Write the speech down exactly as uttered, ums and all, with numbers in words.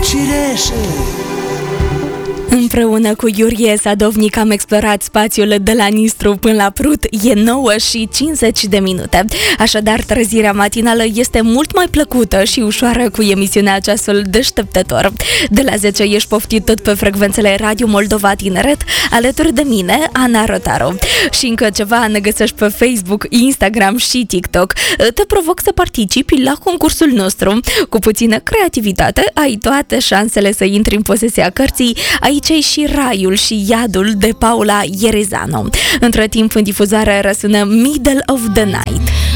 cireșe. Împreună cu Iurie Sadovnic am explorat spațiul de la Nistru până la Prut. E nouă și cincizeci de minute. Așadar, trezirea matinală este mult mai plăcută și ușoară cu emisiunea Ceasul Deșteptător. De la zece ești poftit tot pe frecvențele Radio Moldova Tineret, alături de mine, Ana Rotaru. Și încă ceva, ne găsești pe Facebook, Instagram și TikTok. Te provoc să participi la concursul nostru. Cu puțină creativitate ai toate șansele să intri în posesia cărții Aici e și Raiul și Iadul de Paula Ierezano. Între timp, în difuzare răsună Middle of the Night.